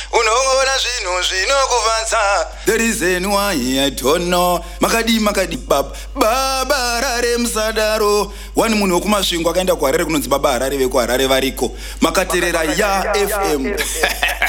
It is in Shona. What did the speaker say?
unongona zvinhu zvinokuvanza. The reason why I don't know. Makadi baba rare musadaro. Wani munhu wekumasvingo akaenda kuHarare kunonzi baba Harare vekuHarare variko. Makaterera ya FM.